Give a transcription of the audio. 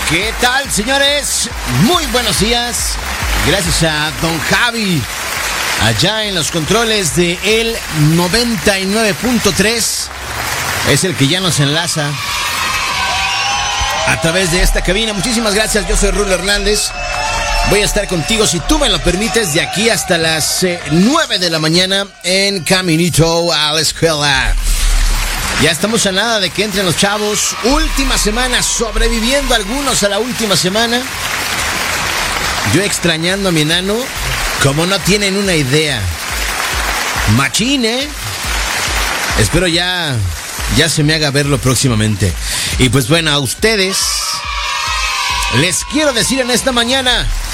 ¿Qué tal, señores? Muy buenos días. Gracias a Don Javi, allá en los controles de el 99.3. Es el que ya nos enlaza a través de esta cabina. Muchísimas gracias, yo soy Rulo Hernández. Voy a estar contigo, si tú me lo permites, de aquí hasta las 9 de la mañana en Caminito a la Escuela. Ya estamos a nada de que entren los chavos. Última semana, sobreviviendo algunos a la última semana. Yo extrañando a mi enano, como no tienen una idea. Machín, ¿eh? Espero ya se me haga verlo próximamente. Y pues bueno, a ustedes les quiero decir en esta mañana: